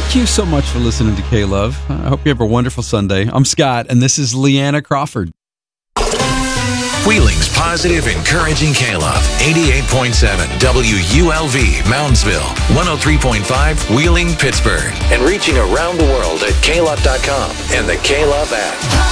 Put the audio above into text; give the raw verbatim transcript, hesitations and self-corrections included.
Thank you so much for listening to K-Love. I hope you have a wonderful Sunday. I'm Scott, and this is Leanna Crawford. Wheeling's positive, encouraging K-Love. eighty-eight point seven W U L V, Moundsville. one oh three point five, Wheeling, Pittsburgh. And reaching around the world at K Love dot com and the K-Love app.